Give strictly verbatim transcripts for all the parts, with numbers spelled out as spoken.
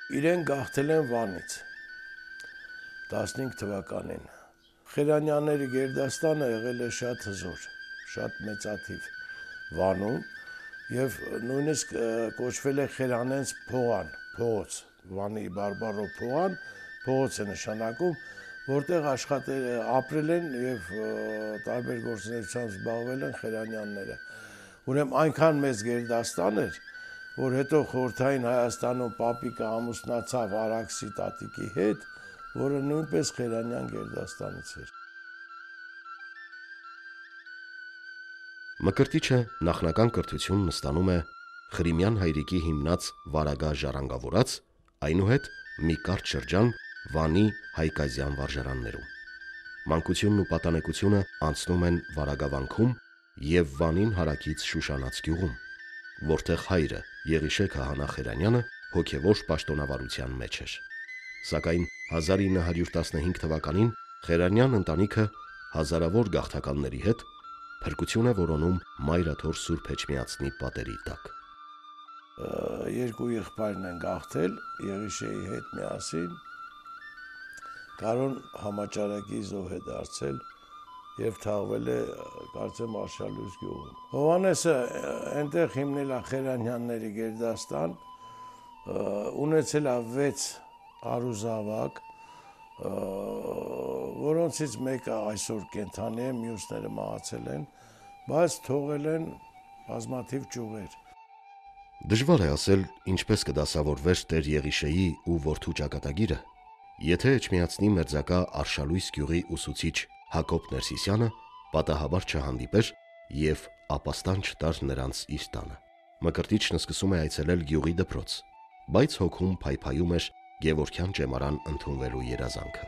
իրեն գաղթել են Վանից տասնհինգ թվականին։ Խերանյանների գերդաստանը եղել է շատ հզոր, շատ մեծաթիվ Վանում եւ նույնիսկ կոչվել է Խերանենց փողան, փողոց, Վանի բարբառով փողան, փողոց է նշանակում, որտեղ աշխատել ապրել են եւ տարբեր գործունեությամբ զբաղվել են խերանյանները։ Ուրեմն այնքան մեծ գերդաստան էր, որ հետո խորհրդային Հայաստանում պապիկը ամուսնացավ Արաքսի տատիկի հետ, որը նույնպես խերանյան գերդաստանից էր։ Մկրտիչը նախնական կրթությունն ստանում է Խրիմյան հայրիկի հիմնած Վարագա ժառանգավորած, այնուհետ մի կարճ շրջան Վանի հայկազյան վարժարաններում։ Մանկությունն ու պատանեկությունը անցնում են Վարագավանքում եւ Վանին հարակից Շուշանաց գյուղում, որտեղ հայրը Եղիշե քահանա Խերանյանը հոգևոր պաշտոնավարության մեջ էր։ Սակայն հազար ինը հարյուր տասնհինգ թվականին Խերանյան ընտանիքը հազարավոր գաղթականների հետ փրկություն է որոնում Մայրաթոր Սուրբ Էջմիածնի պատերի տակ։ Երկու եղբայրն են գաղթել Եղիշեի հետ միասին, Կարոն համաճարակի զոհ է դարձել եւ թաղվել է, կարծեմ, Արշալույս գյուղում։ Հովհաննեսը այնտեղ հիմնել է Խերանյանների գերդաստան, ունեցել է վեց արուզավակ, որոնցից մեկը այսօր կենդանի է, մյուսները մահացել են, բայց թողել են բազմաթիվ ճյուղեր։ Դժվար է ասել, ինչպես կդասավորվեր Տեր Եղիշեի ու որդու ճակատագիրը, եթե Էջմիածնի մերձակա Արշալույս գյուղի ուսուցիչ Հակոբ Ներսիսյանը պատահաբար չհանդիպեր եւ ապաստան չտար նրանց իր տանը։ Մկրտիչն սկսում է այցելել գյուղի դպրոց, բայց հոգում փայփայում էր Գևորգյան ճեմարան ընդունվելու երազանքը։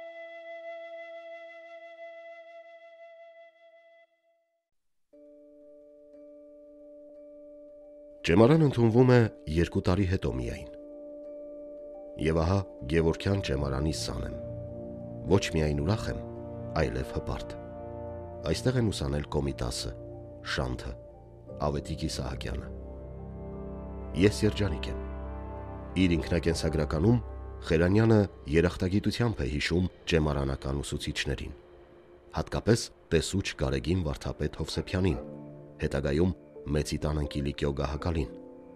Ճեմարան ընդունվում է երկու տարի հետո միայն։ Եվ ահա Գևորգյան ճեմարանի սան եմ։ Ոչ միայն ուրախ եմ, այլև հպարտ։ Այստեղ են ուսանել Կոմիտասը, Շանթը, Ավետիք Իսահակյանը։ Ես երջանիկ եմ։ Իր ինքնակենսագրականում Խերանյանը երախտագիտությամբ է հիշում ճեմարանական ուսուցիչներին, հատկապես տեսուչ Գարեգին Վարդապետ Հովսեփյանին, հետագայում Մեծիտան Կիլիկիո Գահակալին։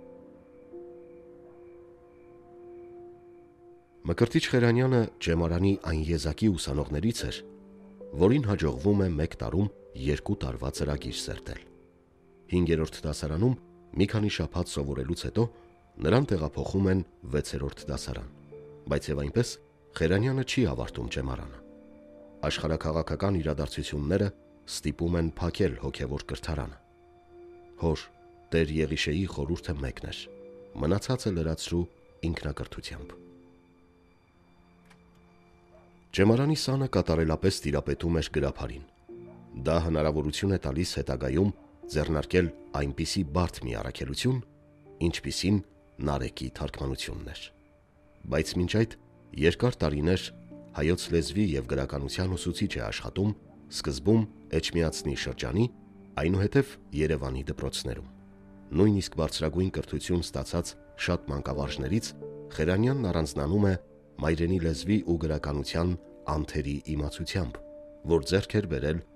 Մկրտիչ Խերանյանը ճեմարանի այն եզակի ուսանողներից էր, որին հաջողվում է մեկ տարում երկու տարվա ծրագիր սերտել։ Հինգերորդ դասարանում մի քանի շաբաթ սովորելուց հետո նրան տեղափոխում են վեցերորդ դասարան, բայց եւ այնպես Խերանյանը չի ավարտում ճեմարանը։ Աշխարհաքաղաքական իրադարձությունները ստիպում են փակել հոգևոր կրթարանը։ Հոր Տեր Եղիշեի խորհուրդը մեկն էր. մնացածը լրացրու ինքնակրթությամբ։ Ճեմարանի սանը կատարելապես տիրապետում էր գրաբարին։ Դա հնարավորություն է տալիս հետագայում ձեռնարկել այնպիսի բարդ մի առաքելություն, ինչպիսին Նարեկի թարգմանությունն էր։ Բայց մինչ այդ երկար տարիներ հայոց լեզվի եւ գրականության ուսուցիչ է աշխատում սկզբում Էջմիածնի շրջանի, այնուհետև Երևանի դպրոցներում։ Նույնիսկ բարձրագույն կրթություն ստացած շատ մանկավարժներից Խերանյանն առանձնանում է մայրենի լեզվի ու գրականության անթերի իմացությամբ, որ ձեռք էր բերել